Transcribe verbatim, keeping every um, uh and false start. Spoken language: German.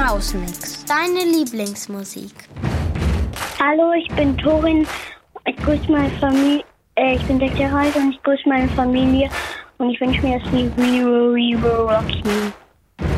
Hausmix, deine Lieblingsmusik. Hallo, ich bin Torin. Ich grüße meine Familie. Äh, ich bin sechs Jahre alt und ich grüße meine Familie. Und ich wünsche mir das Lied We Will, We Will Rock You.